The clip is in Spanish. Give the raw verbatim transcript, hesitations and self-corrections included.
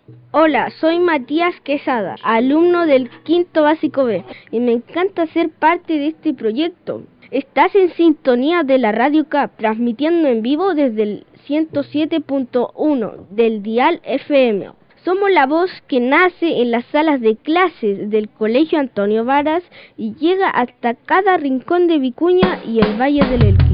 Hola, soy Matías Quesada, alumno del quinto básico B, y me encanta ser parte de este proyecto. Estás en sintonía de la Radio C A P, transmitiendo en vivo desde el ciento siete punto uno del dial F M. Somos la voz que nace en las salas de clases del Colegio Antonio Varas y llega hasta cada rincón de Vicuña y el Valle del Elqui.